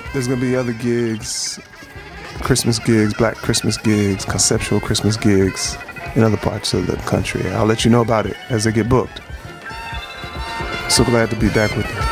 There's going to be other gigs, Christmas gigs, Black Christmas gigs, conceptual Christmas gigs in other parts of the country. I'll let you know about it as they get booked. So glad to be back with you.